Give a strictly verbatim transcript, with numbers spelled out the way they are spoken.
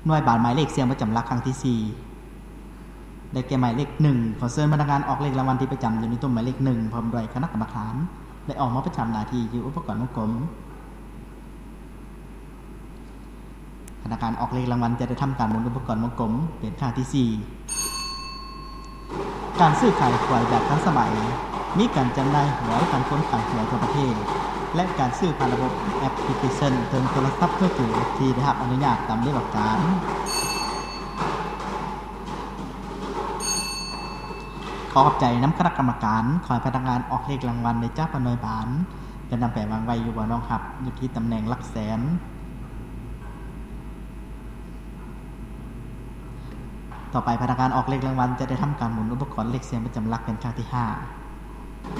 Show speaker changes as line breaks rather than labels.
หน่วยบาทหมายเลขเสียงประจำหลักครั้งที่สี่ได้แก่หมายเลขหนึ่งขอเชิญพนักงานออกเลขรางวัลที่ประจำอยู่ในตู้หมายเลขหนึ่งพร้อมด้วยคณะกรรมการได้ออกมาประจำหน้าที่อยู่อุปกรณ์วงกลมพนักงานออกเลขรางวัลจะได้ทำการหมุนอุปกรณ์วงกลมเป็นครั้งที่สี่การซื้อขายหวยแบบทันสมัยมีการจำหน่ายหวยการค้นขายหวยทั่วประเทศและการซื้อผ่านระบบแอปพลิเคชันเติมโทรศัพท์มือถือที่ได้รับอนุญาตตามระเบียบการขอขอบใจน้ำคณะกรรมการขอให้พนักงานออกเลขรางวัลในเจ้าปนอยบานจะนำไปวางไว้อยู่บนน้องครับอยู่ที่ตำแหน่งหลักแสนต่อไปพนักงานออกเลขรางวัลจะได้ทำการหมุนอุปกรณ์เลขเสียงประจำหลักเป็นครั้งที่ห้า